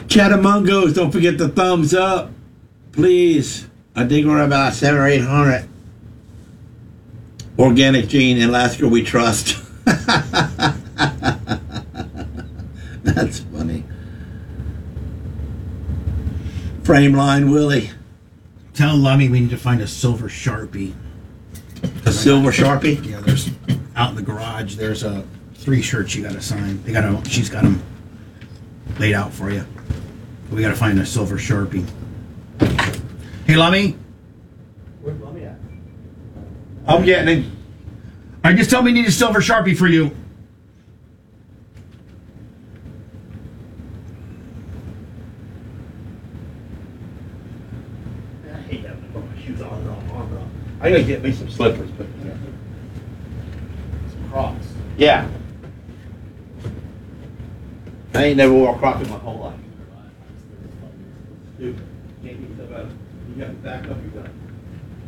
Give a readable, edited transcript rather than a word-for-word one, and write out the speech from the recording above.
Chatamungos, don't forget the thumbs up, please. I think we're about 700 or 800. Organic Gene and Lasker we trust. That's funny. Frameline Willie. Tell Lummy we need to find a silver Sharpie. A silver Sharpie? Yeah, there's out in the garage. There's 3 shirts you got to sign. She's got them laid out for you. We got to find a silver Sharpie. Hey, Lummy. Where's Lummy at? I'm getting him. I just tell me need a silver Sharpie for you. I hate having to put my shoes on and off. I gotta get me some slippers, but some Crocs. Yeah. I ain't never wore a Croc in my whole life. Dude, can't get stuff out. You got to back up your gun.